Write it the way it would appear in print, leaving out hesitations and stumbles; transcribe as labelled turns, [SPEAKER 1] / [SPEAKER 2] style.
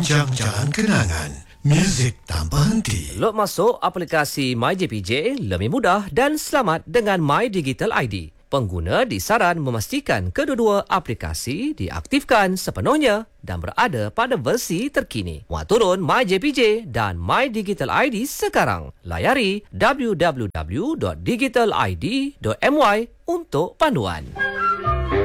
[SPEAKER 1] Sepanjang jalan kenangan, muzik tanpa henti.
[SPEAKER 2] Load masuk aplikasi MyJPJ lebih mudah dan selamat dengan My Digital ID. Pengguna disaran memastikan kedua-dua aplikasi diaktifkan sepenuhnya dan berada pada versi terkini. Muat turun MyJPJ dan My Digital ID sekarang. Layari www.digitalid.my untuk panduan.